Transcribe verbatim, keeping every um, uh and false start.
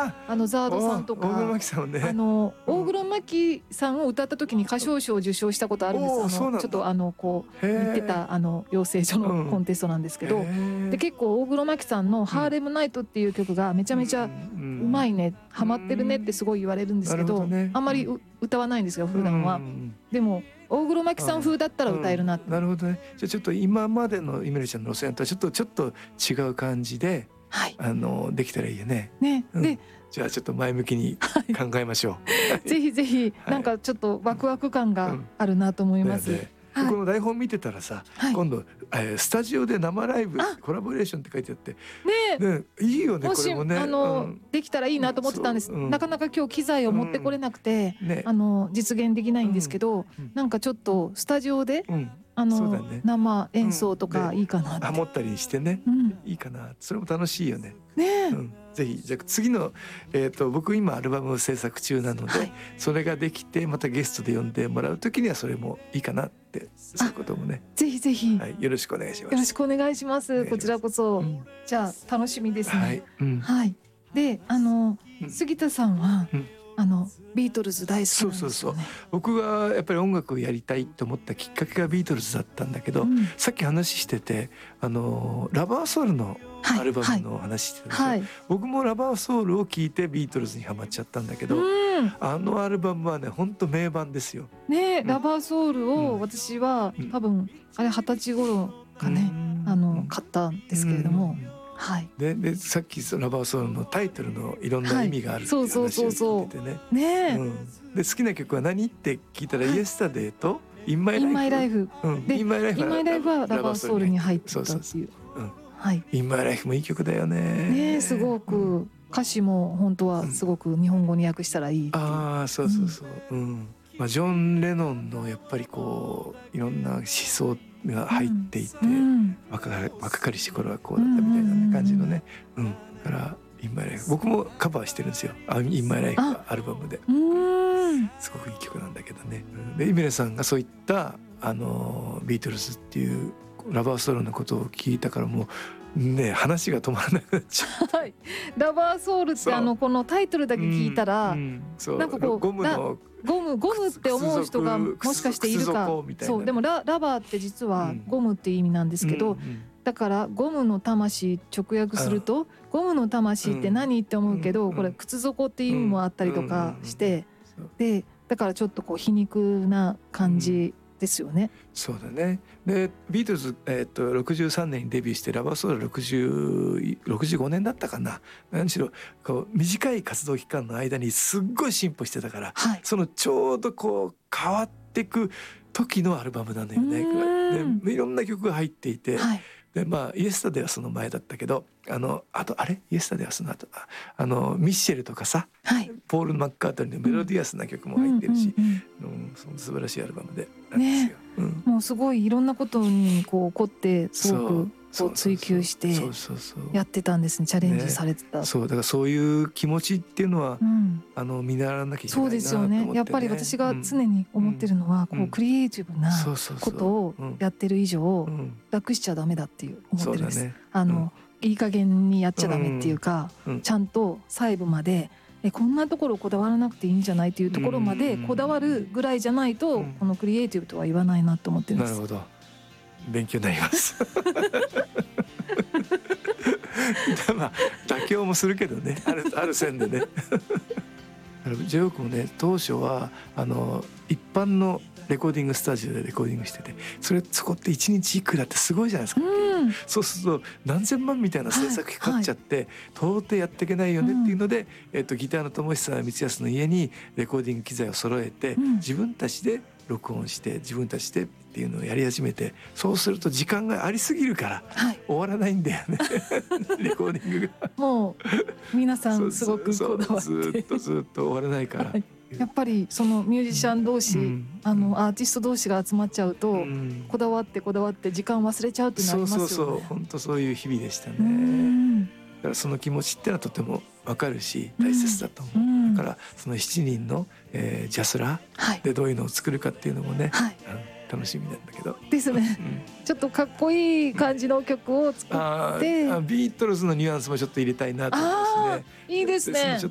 ああのザードさんとか大黒摩季さんをね、 あの大黒摩季さんを歌った時に歌唱賞を受賞したことあるんです。あのちょっとあのこう言ってたあの養成所のコンテストなんですけど、で結構大黒摩季さんの「ハーレムナイト」っていう曲がめちゃめちゃうまいね、ハマってるねってすごい言われるんですけど、あんまり歌わないんですよ普段は。でも大黒摩季さん風だったら歌えるなって、 うん、なるほどね。じゃあちょっと今までのイメルちゃんの路線とはちょっとちょっと違う感じで、はい、あのできたらいいよね。 ね、うん、でじゃあちょっと前向きに考えましょう。 はい、ぜひぜひなんかちょっとワクワク感があるなと思います。うんうんはい、この台本見てたらさ、はい、今度、えー、スタジオで生ライブコラボレーションって書いてあってね、ねいいよね。これもねあの、うん、できたらいいなと思ってたんです、うん、なかなか今日機材を持ってこれなくて、うんね、あの実現できないんですけど、うん、なんかちょっとスタジオで、うん、あの、ね、生演奏とかいいかなって、 ハモったりしてね、うん、いいかな。それも楽しいよね。ね、うん、ぜひじゃあ次の、えー、と僕今アルバム制作中なので、はい、それができてまたゲストで呼んでもらう時にはそれもいいかなって、そういうこともねぜひぜひ、 はい、よろしくお願いします。 よろしくお願いします。こちらこそ、うん、じゃあ楽しみですね。はい、うんはい、であの、うん、杉田さんは、うんあのビートルズ大好きなんですよね。そうそうそう。僕がやっぱり音楽をやりたいと思ったきっかけがビートルズだったんだけど、うん、さっき話しててあのラバーソウルのアルバムの話してたでしょ、はいはい、僕もラバーソウルを聴いてビートルズにハマっちゃったんだけど、うん、あのアルバムはね本当名盤ですよ。ね、うん、ラバーソウルを私は、うん、多分あれ二十歳頃かね、うん、あの買ったんですけれども。うんはい、で, でさっきラバーソウルのタイトルのいろんな意味があるっていう話を聞いててね。ね、うん、で好きな曲は何って聞いたら、はい、イエスタデーとインマイライフ。でインマイライフはラバーソウルに入ってたっていう。インマイライフもいい曲だよね。ねすごく、うん、歌詞も本当はすごく日本語に訳したらいいっていう。ああそうそうそう。うん。まあジョン・レノンのやっぱりこういろんな思想が入っていて、うん、若かり若かりし頃はこうだったみたいな感じのね、うん、だからインマイライフ僕もカバーしてるんですよ。インマイライフはアルバムで、すごくいい曲なんだけどね。でイメレさんがそういったあのビートルズっていうラバーソウルのことを聞いたからもうね話が止まらなくなっちゃう。はい、ラバーソウルってあのこのタイトルだけ聞いたら、うんうん、なんかこうゴムのゴムゴムって思う人がもしかしているか。そうでも ラ, ラバーって実はゴムっていう意味なんですけど、うんうん、だからゴムの魂直訳するとゴムの魂って何って思うけど、これ靴底っていう意味もあったりとかして、でだからちょっとこう皮肉な感じですよね。そうだね。でビートルズ、えー、とろくじゅうさんねんにデビューしてラバーソウルろくじゅう、ろくじゅうごねんだったかな。何しろこう短い活動期間の間にすっごい進歩してたから、はい、そのちょうどこう変わっていく時のアルバムなのよね。でいろんな曲が入っていて、はい、でまあイエスタデーはその前だったけど、あのあとあれイエスタデーはその後あのミッシェルとかさ、はい、ポール・マッカートニーのメロディアスな曲も入ってるし、その素晴らしいアルバムでなんですよ。ねうん、もうすごいいろんなことにこう凝ってすごくこう追求してやってたんですね。チャレンジされてた、ね、そうだからそういう気持ちっていうのは、うん、あの見習わなきゃいけないなと思って、ね、そうですよね。やっぱり私が常に思ってるのは、うん、こうクリエイティブなことをやってる以上、うん、楽しちゃダメだっていう思ってるんです。ね、あの、うん、いい加減にやっちゃダメっていうか、うん、ちゃんと細部までえこんなところこだわらなくていいんじゃないっていうところまでこだわるぐらいじゃないと、うん、このクリエイティブとは言わないなと思ってるんです。なるほど、勉強になりますまあ妥協もするけどね、ある、ある線でねジェオ君もね当初はあの一般のレコーディングスタジオでレコーディングしてて、それそこっていちにちいくらってすごいじゃないですか、うん、そうすると何千万みたいな制作費かかっちゃって、はいはい、到底やっていけないよねっていうので、うんえっと、ギターの友久光康の家にレコーディング機材を揃えて、うん、自分たちで録音して自分たちでっていうのをやり始めて、そうすると時間がありすぎるから、はい、終わらないんだよねレコーディングがもう皆さんすごくこだわってずっとずっと終わらないから、はい、やっぱりそのミュージシャン同士、うん、あのアーティスト同士が集まっちゃうと、うん、こだわってこだわって時間忘れちゃうってなりますよね。そうそうそう、本当そういう日々でしたね。うんだからその気持ちってのはとても分かるし大切だと思う、うん、だからそのしちにんの、えー、ジャスラーでどういうのを作るかっていうのもね、はい、楽しみなんだけどですね、うん、ちょっとかっこいい感じの曲を作って、ああビートルズのニュアンスもちょっと入れたいなと思いますね。いいですね。ちょっ